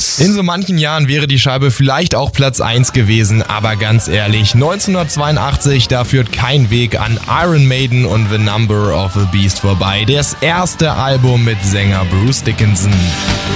1. In so manchen Jahren wäre die Scheibe vielleicht auch Platz 1 gewesen, aber ganz ehrlich, 1982, da führt kein Weg an Iron Maiden und The Number of the Beast vorbei. Das erste Album mit Sänger Bruce Dickinson.